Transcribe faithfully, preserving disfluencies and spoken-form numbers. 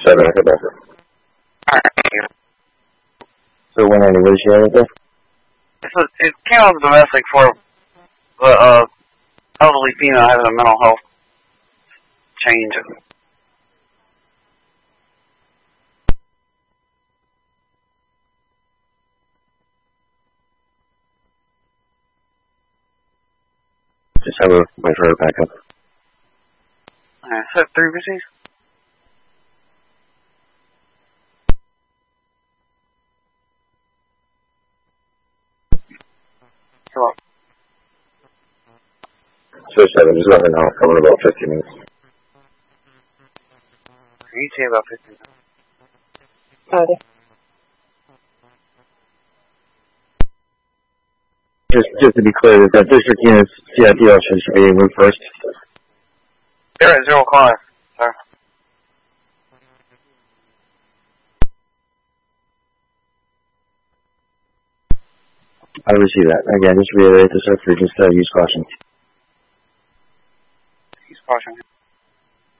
seven, I think. Alright, thank you. So one ninety, what did she have right there? It's a, it came up domestic for uh, uh, elderly female having a mental health change. Just have her wait for her back up. Alright, set three receipts. Come on. So seven, just let her know. Coming in about fifteen minutes. You say about fifteen minutes. Okay. Just, just to be clear, that that district unit's C I P L should be moved first. They're at zero five, sir. I receive that. Again, just reiterate the sir, just uh, use caution. He's caution.